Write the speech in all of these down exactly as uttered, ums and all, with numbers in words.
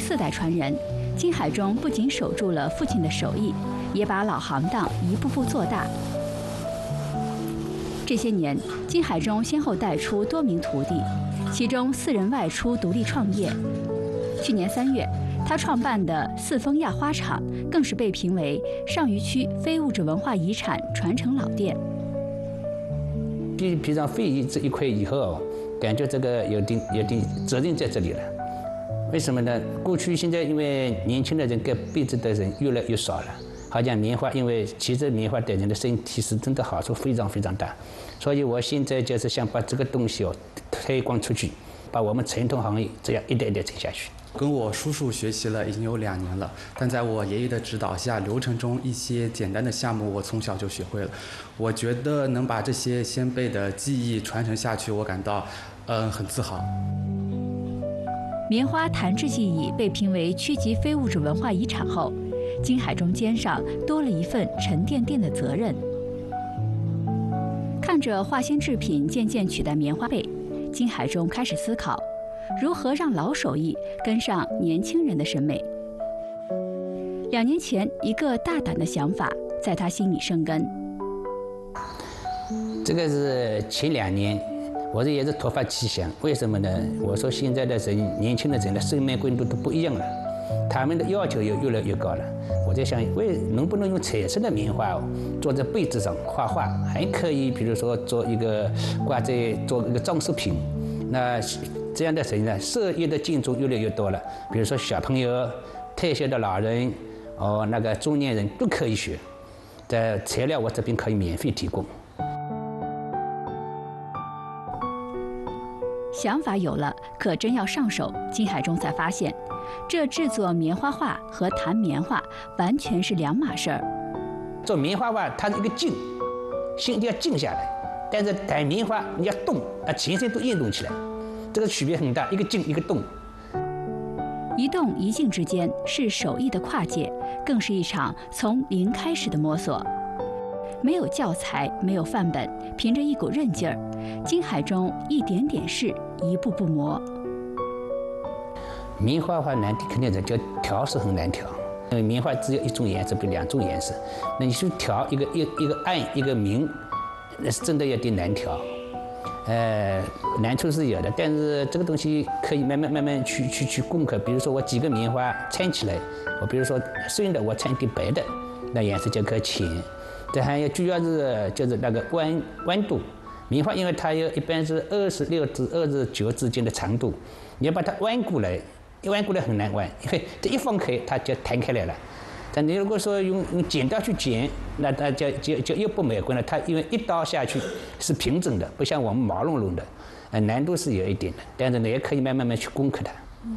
四代传人，金海中不仅守住了父亲的手艺，也把老行当一步步做大。这些年，金海中先后带出多名徒弟，其中四人外出独立创业。去年三月，他创办的四丰亚花厂更是被评为上虞区非物质文化遗产传承老店。 披披上非遗这一块以后，感觉这个有点有点责任在这里了。为什么呢？过去现在因为年轻的人盖被子的人越来越少了，好像棉花，因为其实棉花对人的身体是真的好处非常非常大，所以我现在就是想把这个东西哦推广出去，把我们传统行业这样一代一代走下去。 跟我叔叔学习了已经有两年了，但在我爷爷的指导下，流程中一些简单的项目我从小就学会了。我觉得能把这些先辈的技艺传承下去，我感到嗯很自豪。 棉花弹制技艺被评为区级非物质文化遗产后，金海中肩上多了一份沉甸甸的责任。看着化纤制品渐渐取代棉花被，金海中开始思考，如何让老手艺跟上年轻人的审美。两年前，一个大胆的想法在他心里生根。 这个是前两年，我这也是突发奇想。为什么呢？我说现在的人，年轻的人的审美观都都不一样了，他们的要求也越来越高了。我在想，为能不能用彩色的棉花哦，做在被子上画画，还可以，比如说做一个挂在做一个装饰品。那这样的人呢，色艺的进驻越来越多了。比如说小朋友、退休的老人，哦，那个中年人都可以学。的材料我这边可以免费提供。 想法有了，可真要上手，金海中才发现，这制作棉花画和弹棉花完全是两码事儿。 做棉花画，它是一个静，心就要静下来；但是弹棉花，你要动，啊，全身都运动起来，这个区别很大，一个静，一个动。 一动一静之间是手艺的跨界，更是一场从零开始的摸索。没有教材，没有范本，凭着一股韧劲儿，金海中一点点试，一步步磨。 棉花画难题肯定是叫调是很难调，因为棉花只有一种颜色，不两种颜色，那你去调一个一一个暗一个明，那是真的有点难调。呃，难处是有的，但是这个东西可以慢慢慢慢去去去攻克。比如说我几个棉花掺起来，我比如说深的我掺点白的，那颜色就可以浅。这还有主要是就是那个弯弯度，棉花因为它有一般是二十六至二十九之间的长度，你要把它弯过来，一弯过来很难弯，因为这一放开它就弹开来了。但你如果说用用剪刀去剪，那它就就就又不美观了。它因为一刀下去是平整的，不像我们毛茸茸的，呃，难度是有一点的。但是呢，也可以慢慢慢去攻克它。嗯。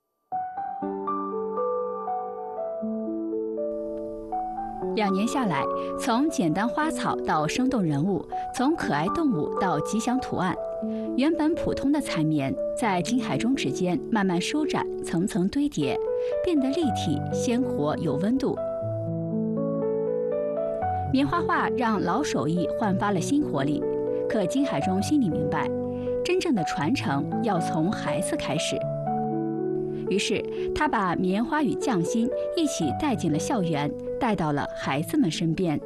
两年下来，从简单花草到生动人物，从可爱动物到吉祥图案，原本普通的彩棉在金海中指尖慢慢舒展，层层堆叠，变得立体、鲜活、有温度。棉花画让老手艺焕发了新活力，可金海中心里明白，真正的传承要从孩子开始。于是，他把棉花与匠心一起带进了校园，带到了孩子们身边。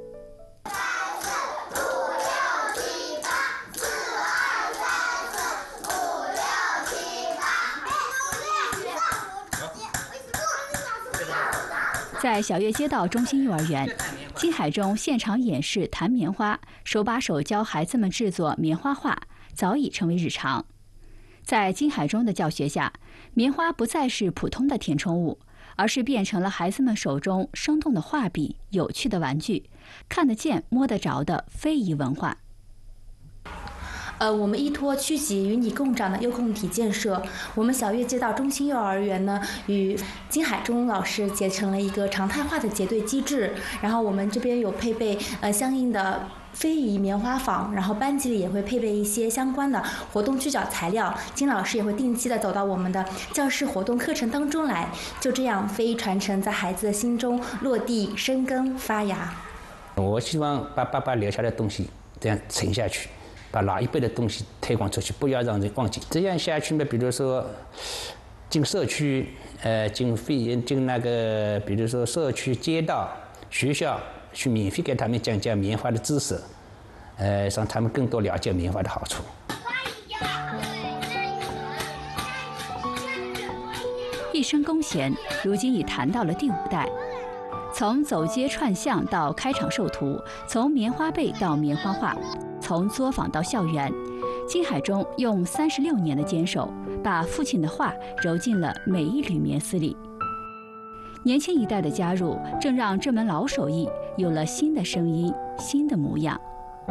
在小月街道中心幼儿园，金海中现场演示弹棉花，手把手教孩子们制作棉花画，早已成为日常。在金海中的教学下，棉花不再是普通的填充物，而是变成了孩子们手中生动的画笔、有趣的玩具，看得见、摸得着的非遗文化。 呃，我们依托区级与你共长的优共体建设，我们小月街道中心幼儿园呢，与金海中老师结成了一个常态化的结对机制。然后我们这边有配备呃相应的非遗棉花坊，然后班级里也会配备一些相关的活动聚焦材料。金老师也会定期的走到我们的教室活动课程当中来，就这样非遗传承在孩子的心中落地生根发芽。 我希望把爸爸留下的东西这样沉下去。把老一辈的东西推广出去，不要让人忘记。这样下去呢，比如说， 进社区，呃，进非进那个，比如说社区、街道、学校，去免费给他们讲讲棉花的知识，呃，让他们更多了解棉花的好处。 一生弓弦，如今已谈到了第五代。从走街串巷到开场授徒，从棉花被到棉花画，从作坊到校园，金海中用三十六年的坚守，把父亲的话揉进了每一缕棉丝里。年轻一代的加入，正让这门老手艺有了新的声音、新的模样。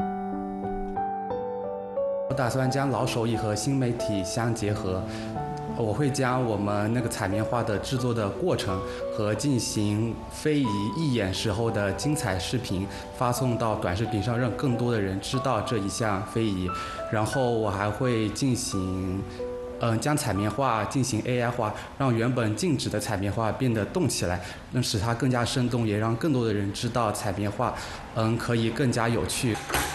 我打算将老手艺和新媒体相结合。我会将我们那个彩棉花的制作的过程和进行非遗义演时候的精彩视频发送到短视频上，让更多的人知道这一项非遗。然后我还会进行，嗯，将彩棉花进行 A I 化，让原本静止的彩棉花变得动起来，能使它更加生动，也让更多的人知道彩棉花，嗯，可以更加有趣。